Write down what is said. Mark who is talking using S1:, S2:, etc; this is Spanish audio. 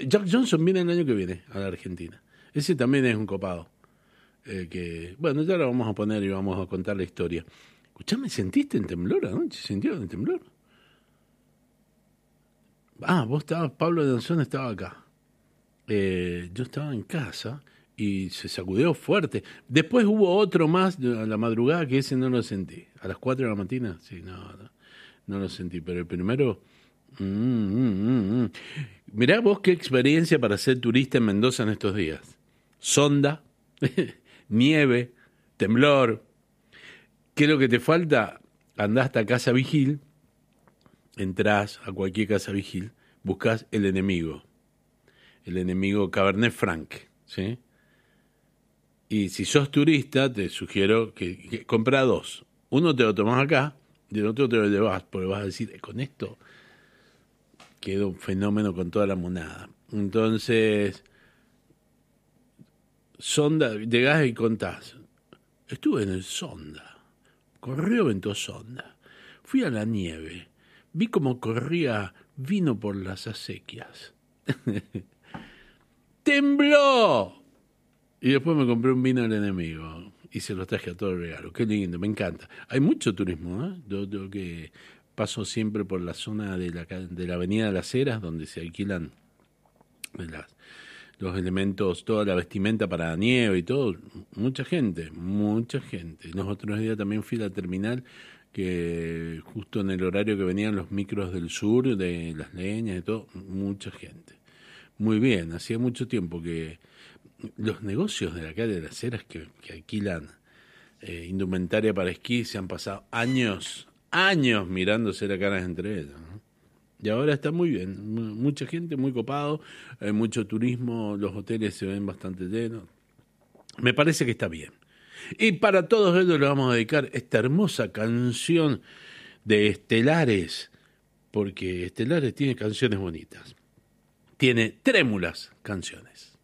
S1: Jack Johnson viene el año que viene a la Argentina. Ese también es un copado. Bueno, ya lo vamos a poner y vamos a contar la historia. Escuchame, ¿sentiste el temblor anoche? ¿Sintieron el temblor? Vos estabas, Pablo de Danzón estaba acá. Yo estaba en casa y se sacudió fuerte. Después hubo otro más a la madrugada que ese no lo sentí. A las 4 de la mañana, sí, no lo sentí. Pero el primero... Mirá vos qué experiencia para ser turista en Mendoza en estos días. Sonda, nieve, temblor. ¿Qué es lo que te falta? Andás hasta Casa Vigil, entrás a cualquier Casa Vigil, buscás el enemigo Cabernet Franc, ¿sí? Y si sos turista, te sugiero que compra dos. Uno te lo tomás acá y el otro te lo llevas, porque vas a decir, con esto quedó un fenómeno con toda la monada. Entonces, Sonda, llegás y contás. Estuve en el Sonda, corrió Vento Sonda, fui a la nieve, vi cómo corría vino por las acequias. ¡Tembló! Y después me compré un vino del enemigo y se los traje a todo el regalo. Qué lindo, me encanta. Hay mucho turismo, ¿eh? Yo que paso siempre por la zona de la Avenida de las Heras, donde se alquilan los elementos, toda la vestimenta para la nieve y todo. Mucha gente. Los otros días también fui a la terminal, que justo en el horario que venían los micros del sur, de las leñas y todo, mucha gente. Muy bien, hacía mucho tiempo que los negocios de la calle de las Heras que alquilan indumentaria para esquí se han pasado años mirándose la cara entre ellos, ¿no? Y ahora está muy bien, mucha gente, muy copado, hay mucho turismo, los hoteles se ven bastante llenos. Me parece que está bien. Y para todos ellos le vamos a dedicar esta hermosa canción de Estelares, porque Estelares tiene canciones bonitas. Tiene trémulas canciones.